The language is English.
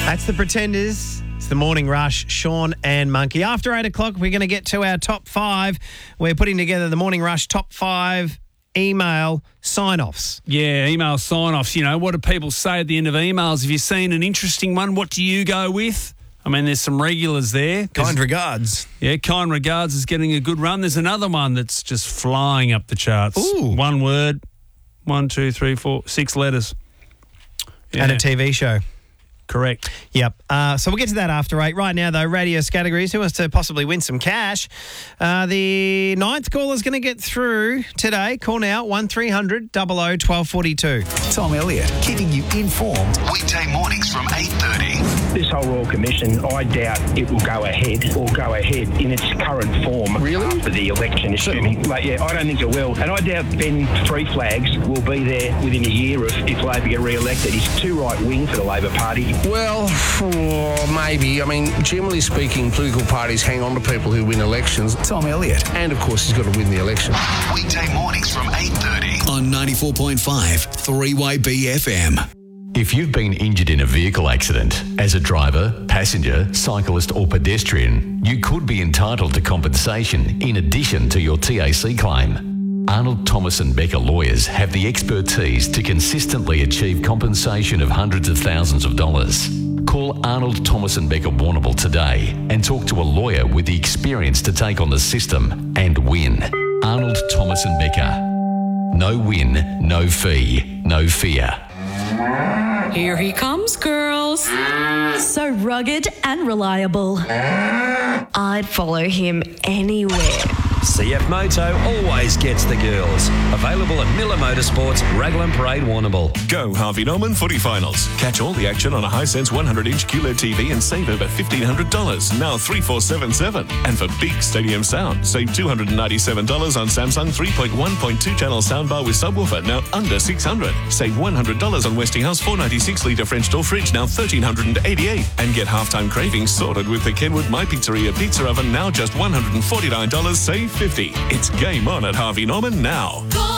That's the Pretenders. It's the Morning Rush, Sean and Monkey. After 8 o'clock, we're going to get to our top 5. We're putting together the Morning Rush top 5 email sign-offs. Yeah, email sign-offs. You know, what do people say at the end of emails? Have you seen an interesting one? What do you go with? I mean, there's some regulars there. Kind regards. Yeah, kind regards is getting a good run. There's another one that's just flying up the charts. Ooh. One word, 1, 2, 3, 4, 6 letters. Yeah. And a TV show. Correct. Yep. So we'll get to that after 8. Right now, though, radios categories. Who wants to possibly win some cash? The 9th caller is going to get through today. Call now, 1300 00 1242. Tom Elliott, keeping you informed. Weekday mornings from 8:30. This whole Royal Commission, I doubt it will go ahead in its current form. Really? After the election, assuming. But yeah, I don't think it will. And I doubt Ben Three Flags will be there within a year if Labor get re-elected. He's too right-wing for the Labor Party. Well, maybe. I mean, generally speaking, political parties hang on to people who win elections. Tom Elliott. And, of course, he's got to win the election. Weekday mornings from 8:30. On 94.5 3YB FM. If you've been injured in a vehicle accident, as a driver, passenger, cyclist or pedestrian, you could be entitled to compensation in addition to your TAC claim. Arnold Thomas and Becker lawyers have the expertise to consistently achieve compensation of hundreds of thousands of dollars. Call Arnold Thomas and Becker Warrnambool today and talk to a lawyer with the experience to take on the system and win. Arnold Thomas and Becker. No win, no fee, no fear. Here he comes, girls. So rugged and reliable. I'd follow him anywhere. CF Moto always gets the girls. Available at Miller Motorsports, Raglan Parade, Warrnambool. Go Harvey Norman footy finals. Catch all the action on a Hisense 100-inch QLED TV and save over $1,500, now 3477. And for big stadium sound, save $297 on Samsung 3.1.2 channel soundbar with subwoofer, now under $600. Save $100 on Westinghouse 496-litre French door fridge, now $1,388. And get halftime cravings sorted with the Kenwood My Pizzeria pizza oven, now just $149, save $50. It's game on at Harvey Norman now.